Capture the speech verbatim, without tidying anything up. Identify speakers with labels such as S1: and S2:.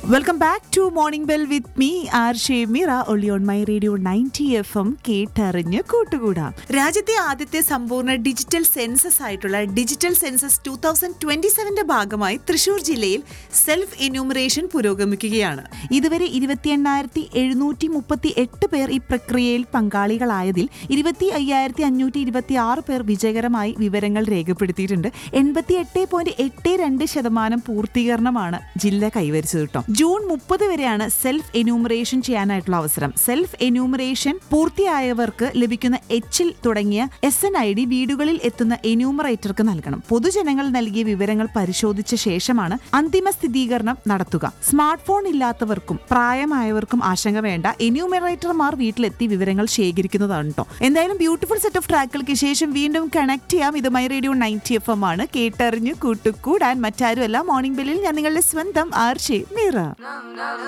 S1: Welcome back to morning bell with me R ഷേമിറ ഒളി on my radio ninety F M കേട്ടറിഞ്ഞ് കൂട്ടുകൂടാം. രാജ്യത്തെ ആദ്യത്തെ സമ്പൂർണ്ണ ഡിജിറ്റൽ സെൻസസ് ആയിട്ടുള്ള digital census two thousand twenty സെവന്റെ ഭാഗമായി തൃശൂർ ജില്ലയിൽ സെൽഫ് എന്യൂമറേഷൻ പുരോഗമിക്കുകയാണ്. ഇതുവരെ ഇരുപത്തി എണ്ണായിരത്തി എഴുന്നൂറ്റി മുപ്പത്തി എട്ട് പേർ ഈ പ്രക്രിയയിൽ പങ്കാളികളായതിൽ ഇരുപത്തി അയ്യായിരത്തി അഞ്ഞൂറ്റി ഇരുപത്തി ആറ് പേർ വിജയകരമായി വിവരങ്ങൾ രേഖപ്പെടുത്തിയിട്ടുണ്ട്. എൺപത്തി എട്ട് പോയിന്റ് എട്ട് രണ്ട് ശതമാനം പൂർത്തീകരണമാണ് ജില്ല കൈവരിച്ചത് കേട്ടോ. ജൂൺ മുപ്പത് വരെയാണ് സെൽഫ് എന്യൂമറേഷൻ ചെയ്യാനായിട്ടുള്ള അവസരം. സെൽഫ് എന്യൂമറേഷൻ പൂർത്തിയായവർക്ക് ലഭിക്കുന്ന എച്ചിൽ തുടങ്ങിയ എസ് എൻ ഐ ഡി വീടുകളിൽ എത്തുന്ന എന്യൂമറേറ്റർക്ക് നൽകണം. പൊതുജനങ്ങൾ നൽകിയ വിവരങ്ങൾ പരിശോധിച്ച ശേഷമാണ് അന്തിമ സ്ഥിരീകരണം നടത്തുക. സ്മാർട്ട് ഫോൺ ഇല്ലാത്തവർക്കും പ്രായമായവർക്കും ആശങ്ക വേണ്ട. എന്യൂമറേറ്റർമാർ വീട്ടിലെത്തി വിവരങ്ങൾ ശേഖരിക്കുന്നതാണ് കേട്ടോ. എന്തായാലും ബ്യൂട്ടിഫുൾ സെറ്റ് ഓഫ് ട്രാക്കുകൾക്ക് ശേഷം വീണ്ടും കണക്ട് ചെയ്യാം. ഇത് my radio ninety F M ആണ്. കേട്ടറിഞ്ഞു കൂട്ടുകൂടാൻ മറ്റാരുമല്ല, മോർണിംഗ് ബെല്ലിൽ ഞാൻ നിങ്ങളുടെ സ്വന്തം ആർ ഷേ മീറ.